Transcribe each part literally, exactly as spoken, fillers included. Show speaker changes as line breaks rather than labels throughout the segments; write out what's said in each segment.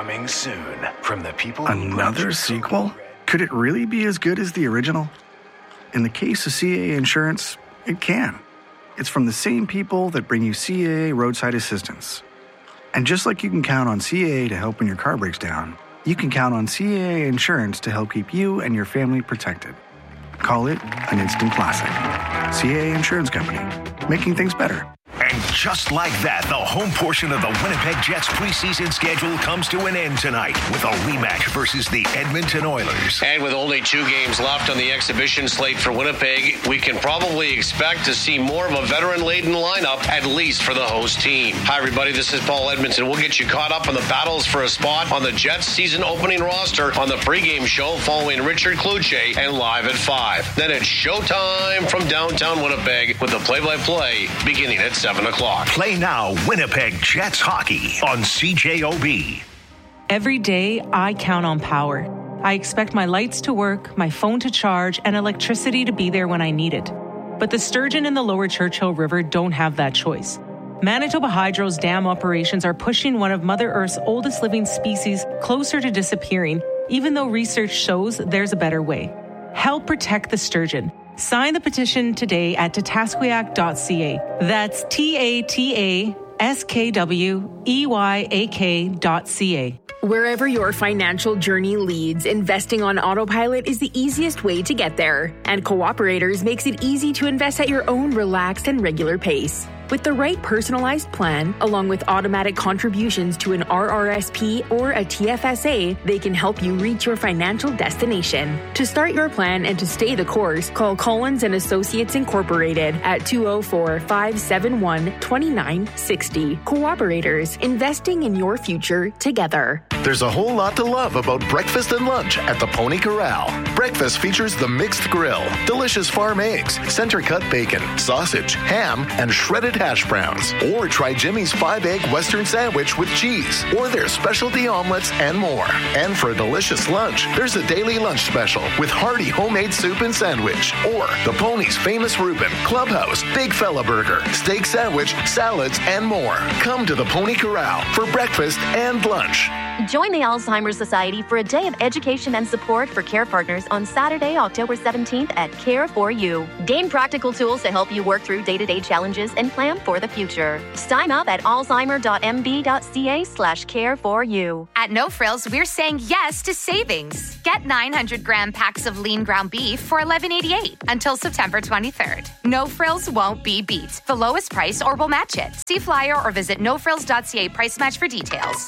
Coming soon from the people.
Another sequel? Could it really be as good as the original? In the case of C A A Insurance, it can. It's from the same people that bring you C A A Roadside Assistance. And just like you can count on C A A to help when your car breaks down, you can count on C A A Insurance to help keep you and your family protected. Call it an instant classic. C A A Insurance Company, making things better.
And just like that, the home portion of the Winnipeg Jets preseason schedule comes to an end tonight with a rematch versus the Edmonton Oilers.
And with only two games left on the exhibition slate for Winnipeg, we can probably expect to see more of a veteran-laden lineup, at least for the host team. Hi, everybody. This is Paul Edmondson. We'll get you caught up on the battles for a spot on the Jets season opening roster on the pregame show following Richard Kluche and Live at five. Then it's showtime from downtown Winnipeg with the play-by-play beginning at seven o'clock.
Play now Winnipeg Jets hockey on C J O B.
Every day, I count on power. I expect my lights to work, my phone to charge, and electricity to be there when I need it. But the sturgeon in the lower Churchill River don't have that choice. Manitoba Hydro's dam operations are pushing one of Mother Earth's oldest living species closer to disappearing, even though research shows there's a better way. Help protect the sturgeon. Sign the petition today at tatasquiac dot c a. That's T A T A S K W E Y A K dot C A.
Wherever your financial journey leads, investing on autopilot is the easiest way to get there. And Cooperators makes it easy to invest at your own relaxed and regular pace. With the right personalized plan, along with automatic contributions to an R R S P or a T F S A, they can help you reach your financial destination. To start your plan and to stay the course, call Collins and Associates Incorporated at two oh four, five seven one, two nine six oh. Cooperators, investing in your future together.
There's a whole lot to love about breakfast and lunch at the Pony Corral. Breakfast features the mixed grill, delicious farm eggs, center-cut bacon, sausage, ham, and shredded hash browns. Or try Jimmy's five-egg Western sandwich with cheese, or their specialty omelets and more. And for a delicious lunch, there's a daily lunch special with hearty homemade soup and sandwich. Or the Pony's famous Reuben, Clubhouse, Big Fella Burger, steak sandwich, salads, and more. Come to the Pony Corral for breakfast and lunch.
Join the Alzheimer's Society for a day of education and support for care partners on Saturday, October seventeenth at Care for You. Gain practical tools to help you work through day-to-day challenges and plan for the future. Sign up at alzheimer dot m b dot c a slash care for you.
At No Frills, we're saying yes to savings. Get nine hundred gram packs of lean ground beef for eleven eighty-eight until September twenty-third. No Frills won't be beat. The lowest price or we'll match it. See flyer or visit no frills dot c a price match for details.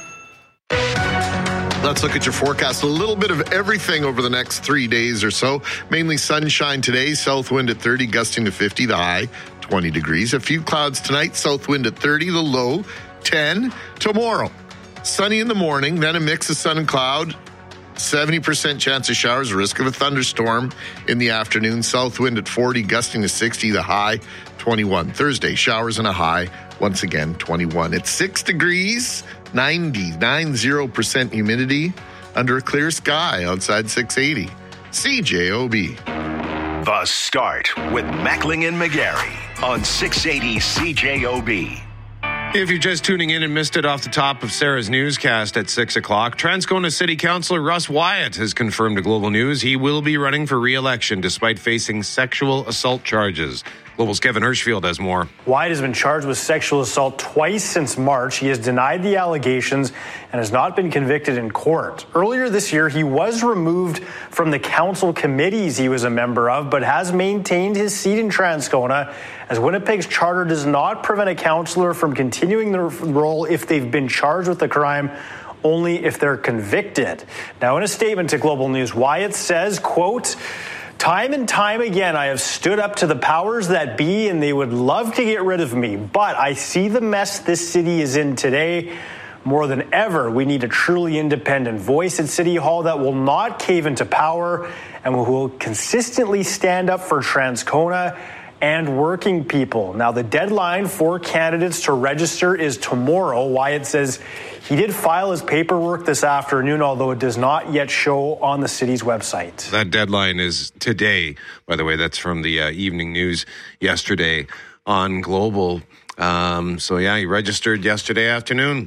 Let's look at your forecast. A little bit of everything over the next three days or so. Mainly sunshine today, south wind at thirty, gusting to fifty, the high twenty degrees. A few clouds tonight, south wind at thirty, the low ten. Tomorrow, sunny in the morning, then a mix of sun and cloud. seventy percent chance of showers, risk of a thunderstorm in the afternoon. South wind at forty, gusting to sixty, the high twenty-one. Thursday, showers and a high, once again, twenty-one. It's six degrees, ninety, ninety percent humidity, under a clear sky outside six eighty. C J O B.
The Start with Mackling and McGarry on six eighty C J O B.
If you're just tuning in and missed it off the top of Sarah's newscast at six o'clock, Transcona City Councillor Russ Wyatt has confirmed to Global News he will be running for re-election despite facing sexual assault charges. Global's Kevin Hirschfield has more.
Wyatt has been charged with sexual assault twice since March. He has denied the allegations and has not been convicted in court. Earlier this year, he was removed from the council committees he was a member of, but has maintained his seat in Transcona, as Winnipeg's charter does not prevent a councillor from continuing their role if they've been charged with a crime, only if they're convicted. Now, in a statement to Global News, Wyatt says, quote, "Time and time again, I have stood up to the powers that be, and they would love to get rid of me. But I see the mess this city is in today. More than ever, we need a truly independent voice at City Hall that will not cave into power and who will consistently stand up for Transcona and working people." Now, the deadline for candidates to register is tomorrow. Wyatt says he did file his paperwork this afternoon, although it does not yet show on the city's website.
That deadline is today. By the way, that's from the uh, evening news yesterday on Global. Um, so, yeah, he registered yesterday afternoon.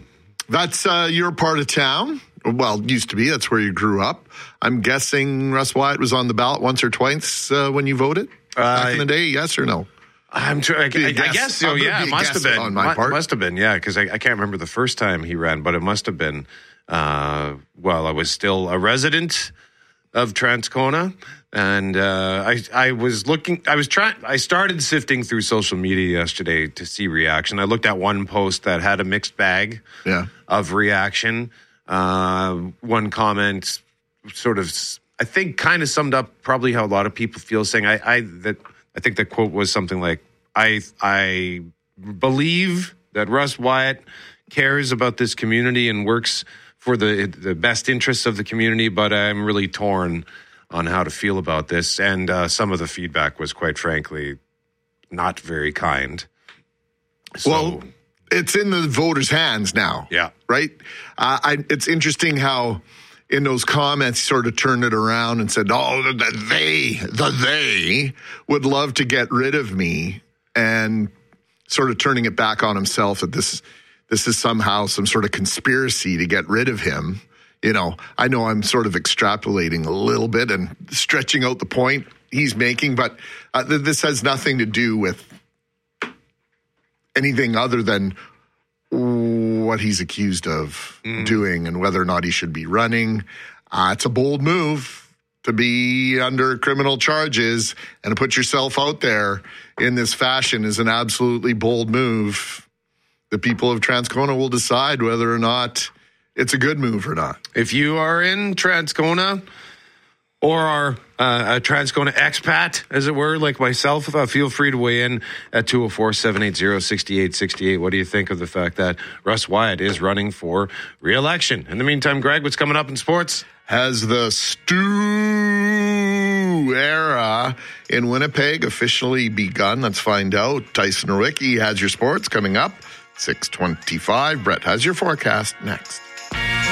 That's uh, your part of town. Well, used to be. That's where you grew up. I'm guessing Russ Wyatt was on the ballot once or twice uh, when you voted back
Uh,
in the day. Yes or no?
I'm tr- I, I, I
guess.
guess so.
I'm gonna
Yeah,
be
it
a
must have
guess
been
on my
Mu-
part.
Must have been. Yeah, because I, I can't remember the first time he ran, but it must have been uh, while I was still a resident of Transcona, and uh, I I was looking. I was trying. I started sifting through social media yesterday to see reaction. I looked at one post that had a mixed bag
Yeah.
of reaction. Uh, one comment sort of, I think, kind of summed up probably how a lot of people feel, saying I, I that I think the quote was something like, I I believe that Russ Wyatt cares about this community and works for the the best interests of the community, but I'm really torn on how to feel about this. And uh, some of the feedback was, quite frankly, not very kind. So,
Well, it's in the voters' hands now.
Yeah.
Right? Uh, I, it's interesting how in those comments he sort of turned it around and said, oh, the, the they, the they would love to get rid of me, and sort of turning it back on himself that this, this is somehow some sort of conspiracy to get rid of him. You know, I know I'm sort of extrapolating a little bit and stretching out the point he's making, but uh, th- this has nothing to do with anything other than what he's accused of mm. doing and whether or not he should be running. Uh, it's a bold move to be under criminal charges and to put yourself out there in this fashion is an absolutely bold move. The people of Transcona will decide whether or not it's a good move or not.
If you are in Transcona or are uh, a Transcona expat, as it were, like myself, uh, feel free to weigh in at two oh four, seven eight zero, six eight six eight. What do you think of the fact that Russ Wyatt is running for re-election? In the meantime, Greg, what's coming up in sports?
Has the Stu era in Winnipeg officially begun? Let's find out. Tyson Rowicki has your sports coming up. six twenty-five. Brett has your forecast next.